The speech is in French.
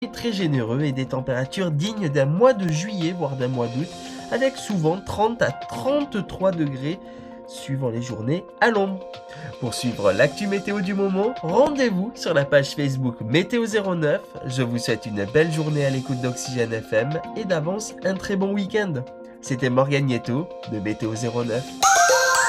très généreux et des températures dignes d'un mois de juillet, voire d'un mois d'août, avec souvent 30 à 33 degrés suivant les journées à l'ombre. Pour suivre l'actu météo du moment, rendez-vous sur la page Facebook Météo 09. Je vous souhaite une belle journée à l'écoute d'Oxygène FM et d'avance un très bon week-end. C'était Morgan Nieto de Météo 09.